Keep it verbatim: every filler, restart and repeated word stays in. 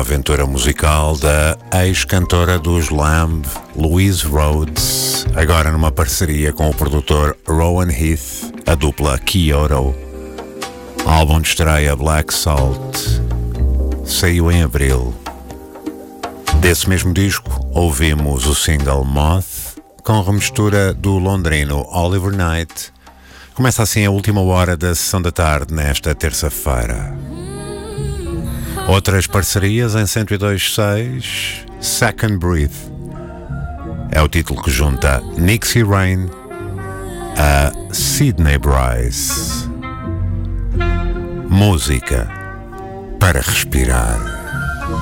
aventura musical da ex-cantora dos Lamb, Louise Rhodes, agora numa parceria com o produtor Rowan Heath, a dupla Kyoto. Álbum de estreia Black Salt, saiu em abril. Desse mesmo disco, ouvimos o single Moth, com remistura do londrino Oliver Knight. Começa assim a última hora da sessão da tarde nesta terça-feira. Outras parcerias em cento e dois ponto seis, Second Breath. É o título que junta Nixie Rain a Sidney Bryce. Música para respirar.